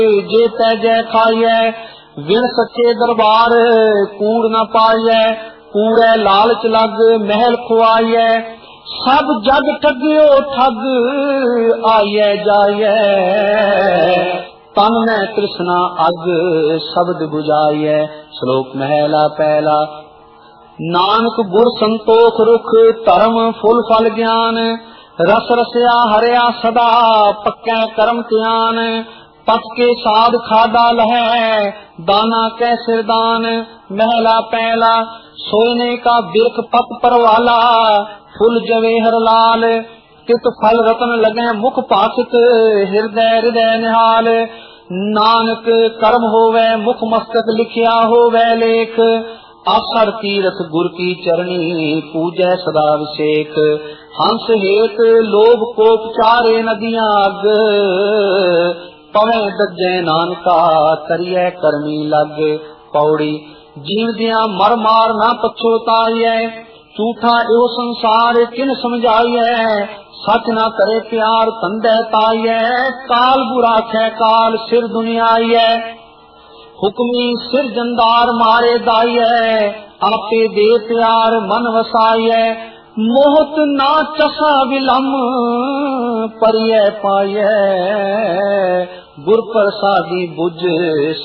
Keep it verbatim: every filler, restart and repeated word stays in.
जे तैजै खाइए विण सच्चे दरबार कूड़ न पाइए कूड़े लालच लग महल खुआइए सब जग ठगियो ठग आइए जाइए तन में तृष्णा अग शब्द बुझाइए। श्लोक महला पहला। नानक गुर संतोख रुख धर्म फुल फल ज्ञान रस रसया हरिया सदा पक्कै कर्म त्यान पत के साध खादा लहै दाना कै सिरदान। महला पहला। सोने का बिरख पत पर वाला फुल जवेहर लाल तित फल रतन लगे मुख पासित हृदय हृदय निहाल। नानक कर्म होवे मुख मस्तक लिखिया होवे लेख आसर तीरथ गुर की चरणी पूजै सदा विशेख। हंस हेत लोभ कोप चारे नदियां अग पवे दज्जै नानका करिए करमी लग। पौड़ी। जीवदियां मर मार न पछोताइए झूठा एहो संसार किन समझाइए सच न करे प्यार तंदे ताइए काल बुरा खे काल सिर दुनियाइए हुक्मी सिर जंदार मारे दाइए आपे दे प्यार मन वसाइए मोहत ना चसा विलम परिय पाइए गुर प्रसादी बुझ